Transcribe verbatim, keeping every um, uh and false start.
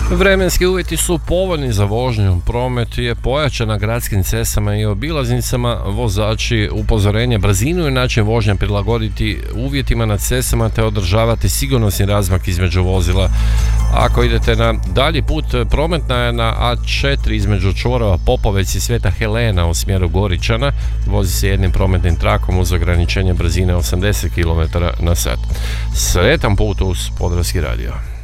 Vremenski uvjeti su povoljni za vožnju, promet je pojačan na gradskim cestama i obilaznicama, vozači upozorenje brzinu i način vožnje prilagoditi uvjetima na cestama te održavati sigurnosni razmak između vozila. Ako idete na dalji put, prometna je na A četiri između čvorova Popovec i Sveta Helena u smjeru Goričana, vozi se jednim prometnim trakom uz ograničenje brzine osamdeset kilometara na sat. Sretan put uz Podravski radio.